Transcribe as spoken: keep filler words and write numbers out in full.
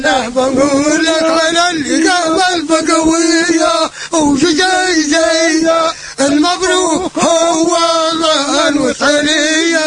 بقول لك على اللي قبل بقوية وجاي زي المبروك هو الله الوطنية.